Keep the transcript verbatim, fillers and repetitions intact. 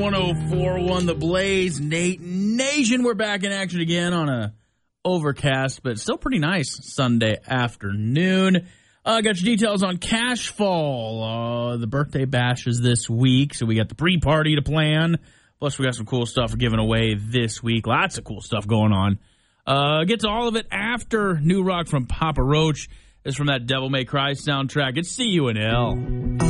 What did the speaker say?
one oh four point one The Blaze, Nate Nation. We're back in action again on a overcast, but still pretty nice Sunday afternoon. Uh, got your details on Cashfall. Uh, the birthday bash is this week, so we got the pre-party to plan. Plus, we got some cool stuff giving away this week. Lots of cool stuff going on. Uh, get to all of it after New Rock from Papa Roach. Is from that Devil May Cry soundtrack. It's C U N L.